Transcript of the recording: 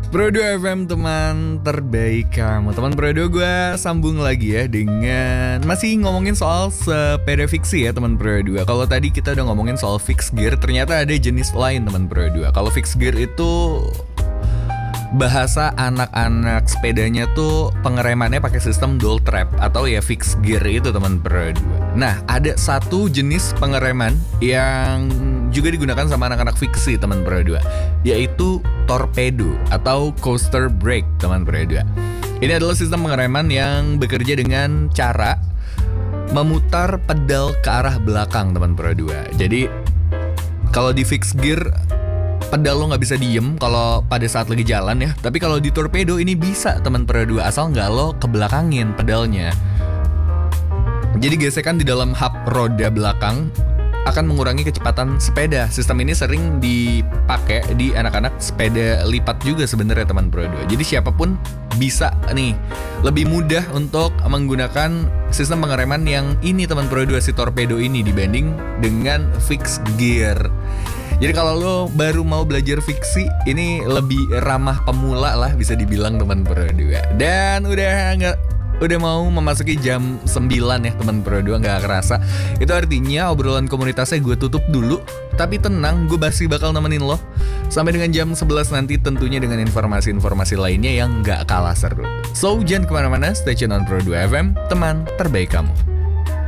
Pro 2 FM teman terbaik kamu. Teman Pro 2 gue sambung lagi ya dengan masih ngomongin soal sepeda fiksi ya teman Pro 2. Kalau tadi kita udah ngomongin soal fixed gear, ternyata ada jenis lain teman Pro 2. Kalau fixed gear itu bahasa anak-anak sepedanya tuh pengeremannya pakai sistem dual trap atau ya fixed gear itu teman Pro 2. Nah, ada satu jenis pengereman yang juga digunakan sama anak-anak fiksi teman Pro 2, yaitu torpedo atau coaster brake teman Pro 2. Ini adalah sistem pengereman yang bekerja dengan cara memutar pedal ke arah belakang teman Pro 2. Jadi kalau di fixed gear pedal lo nggak bisa diem kalau pada saat lagi jalan ya. Tapi kalau di torpedo ini bisa teman Pro 2 asal nggak lo kebelakangin pedalnya. Jadi gesekan di dalam hub roda belakang akan mengurangi kecepatan sepeda. Sistem ini sering dipakai di anak-anak sepeda lipat juga sebenarnya teman Pro 2. Jadi siapapun bisa nih lebih mudah untuk menggunakan sistem pengereman yang ini teman Pro 2, si torpedo ini dibanding dengan fixed gear. Jadi kalau lo baru mau belajar fiksi, ini lebih ramah pemula lah bisa dibilang teman Pro 2. Dan udah mau memasuki jam 9 ya teman Pro 2, gak kerasa. Itu artinya obrolan komunitasnya gue tutup dulu. Tapi tenang, gue masih bakal nemenin lo sampai dengan jam 11 nanti, tentunya dengan informasi-informasi lainnya yang gak kalah seru. So, jangan kemana-mana, stay tune on Pro 2 FM, teman terbaik kamu.